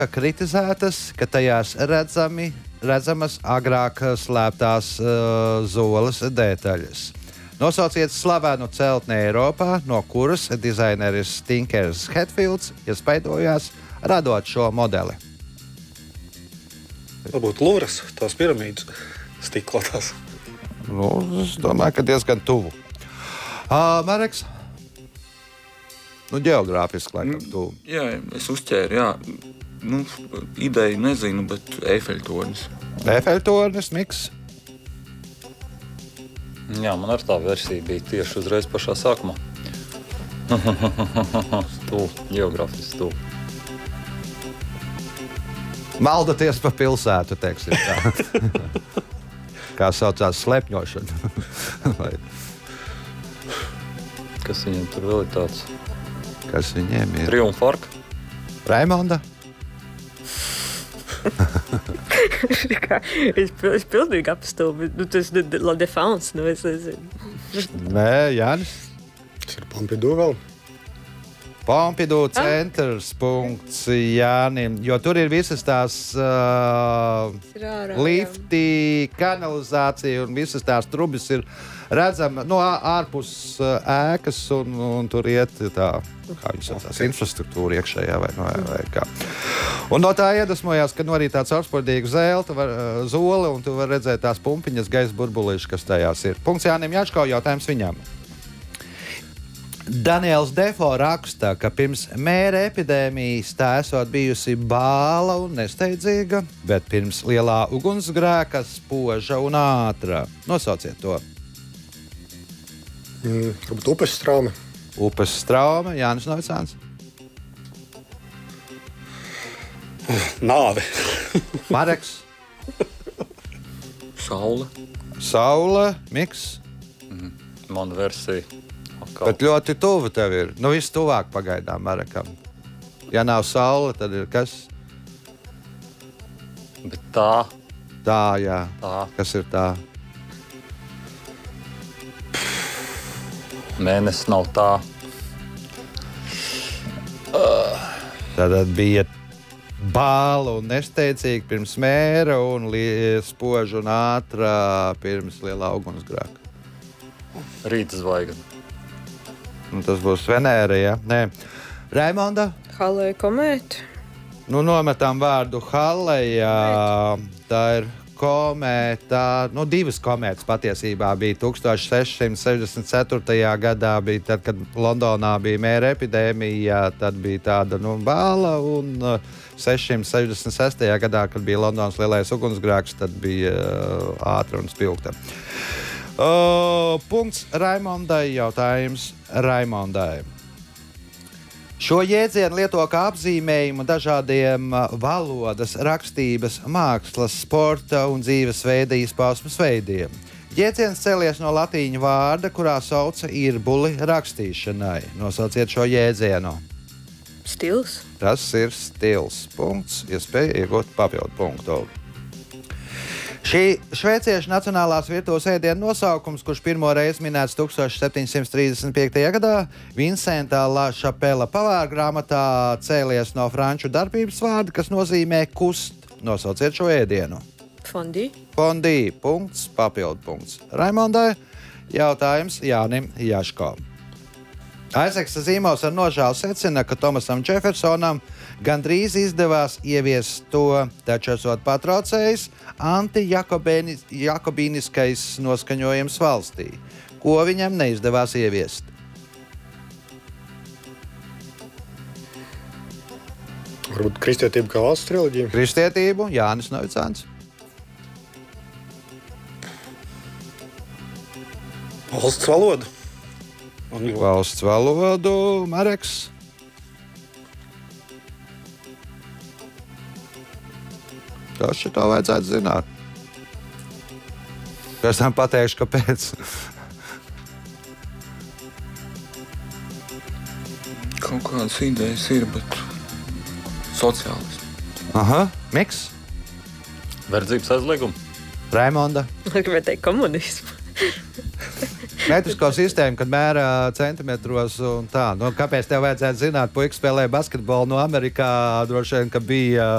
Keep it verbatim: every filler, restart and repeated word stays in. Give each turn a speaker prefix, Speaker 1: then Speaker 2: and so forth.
Speaker 1: kritizētas, ka tajās redzami, redzamas agrāk slēptās uh, zoles detaļas. Nosauciet slavenu celtni Eiropā, no kuras dizaineris Tinkers Hatfields iespaidojās, radot šo modeli.
Speaker 2: Varbūt Luvras, tās piramīdas stiklotās.
Speaker 1: Nu, es domāju, ka diezgan tuvu. Uh, Mareks? Nu, ģeogrāfiski laikam tuvu.
Speaker 3: Jā, es uzķēru, jā. Nu, ideju nezinu, bet Eifeļtornis.
Speaker 1: Eifeļtornis, Miks?
Speaker 4: Jā, man ar tā versija bija tieši uzreiz pašā sākumā. Stūl, geogrāfiski stūl.
Speaker 1: Maldaties pa pilsētu, teiksim tā. Kā saucās slepņošana.
Speaker 4: Kas viņam tur vēl ir tāds?
Speaker 1: Kas viņiem ir?
Speaker 4: Triumfarka.
Speaker 1: Raimonda?
Speaker 5: es, es pilnīgi apstulbu. Nu, tas ir La Défense, nu es nezinu.
Speaker 1: Nē, Jānis.
Speaker 2: Tas ir Pompidou vēl.
Speaker 1: Pompidou centrs punkts Jānim, jo tur ir visas tās uh,
Speaker 5: Rārā,
Speaker 1: lifti, kanalizācija un visas tās trubas ir redzama no ārpus uh, ēkas un, un tur iet tā, kā jūs saucās, infrastruktūra iekšējā vai, no, vai kā. Un no tā iedvesmojās, ka no arī tāds caurspordīgu zelta var, uh, zoli un tu var redzēt tās pumpiņas, gaisa burbulīši, kas tajās ir. Punkts Jānim Jačko, jautājums viņam. Daniels Defo raksta, ka pirms mēra epidēmijas tā esot bijusi bāla un nesteidzīga, bet pirms lielā ugunsgrēka spoža un ātra. Nosauciet to.
Speaker 2: Mm, varbūt upes straume.
Speaker 1: Upes straume, Jānis Novicāns.
Speaker 2: Nāve.
Speaker 1: Mareks.
Speaker 3: Saule.
Speaker 1: Saule, Miks.
Speaker 4: Mm, man versija.
Speaker 1: Bet ļoti tuvu tev ir. Nu, viss tuvāk pagaidām Marekam. Ja nav saule, tad ir kas?
Speaker 4: Bet tā.
Speaker 1: Tā, jā.
Speaker 4: Tā.
Speaker 1: Kas ir tā?
Speaker 4: Mēnesis nav tā.
Speaker 1: Uh. Tad bija bāla un nesteidzīgi pirms mēra un spoža un ātra pirms lielā ugunsgrēka.
Speaker 4: Rīta zvaigzne.
Speaker 1: Nu, tas būs Venēra, ja? Nē. Raimonda?
Speaker 5: Hallei komēta.
Speaker 1: Nu, nometām vārdu Hallei. Tā ir komēta. Nu, divas komētas patiesībā bija tūkstoš seši sešdesmit ceturtajā gadā, bija tad, kad Londonā bija mēra epidēmija, tad bija tāda, nu, bāla, un seši sešdesmit sestajā gadā, kad bija Londonas lielais ugunsgrēks, tad bija ātra un spilgta. Uh, punkts Raimondai, jautājums Raimondai. Šo jēdzienu lieto kā apzīmējumu dažādiem valodas, rakstības, mākslas, sporta un dzīvesveida izpausmes veidiem. Jēdziens cēlies no latīņu vārda, kurā sauca irbuli rakstīšanai. Nosauciet šo jēdzienu.
Speaker 5: Stils.
Speaker 1: Tas ir stils. Punkts. Iespēja iegūt papildu punktu. Šī šveiciešu nacionālās virtuves ēdienu nosaukums, kurš pirmo reizi minēts tūkstoš septiņsimt trīsdesmit piektajā gadā, Vincenta La Chapelle pavāra grāmatā cēlies no franču darbības vārda, kas nozīmē kust. Nosauciet šo ēdienu.
Speaker 5: Fondī.
Speaker 1: Fondī. Punkts. Papildu punkts. Raimondai. Jautājums Jānim Jaško. Aizeksa Zīmos ar nožēlu secina, ka Tomasam Džefersonam gandrīz izdevās ieviest to, taču esot patraucējis anti-jakobīniskais noskaņojums valstī. Ko viņam neizdevās ieviest?
Speaker 2: Varbūt kristietība kā valsts reliģija.
Speaker 1: Kristietību, Jānis Novicāns.
Speaker 2: Valsts valoda.
Speaker 1: Valsts valodu, Mareks. Tas šitā vajadzētu zināt. Pēc tam pateikšu, kāpēc.
Speaker 3: Kaut kādas idejas ir, bet sociālisms.
Speaker 1: Aha, Miks.
Speaker 4: Verdzības aizlieguma.
Speaker 1: Raimonda.
Speaker 5: Gribētu teikt komunismu.
Speaker 1: metrisko sistēmu, kad mērā centimetros un tā. Nu, kāpēc tev vajadzētu zināt, puikas spēlē basketbolu no Amerikā, droši vien, ka bija